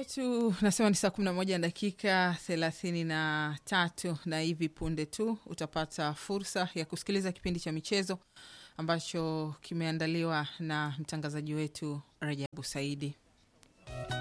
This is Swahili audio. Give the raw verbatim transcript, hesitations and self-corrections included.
yetu nasema ni saa kumi na moja dakika thelathini na tatu na hivi punde tu utapata fursa ya kusikiliza kipindi cha michezo ambacho kimeandaliwa na mtangazaji wetu Rajabu Saidi.